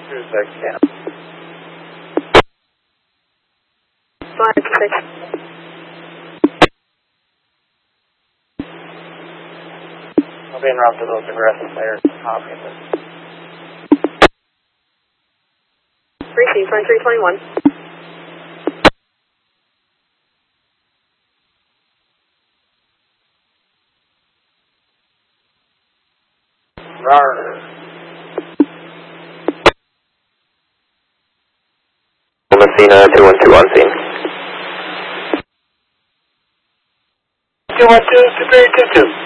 6. 5-6. I'll be en route to those aggressive players. Hopkins. Receive 2321. Rar. Messina 212 on scene. 212 Superior 22.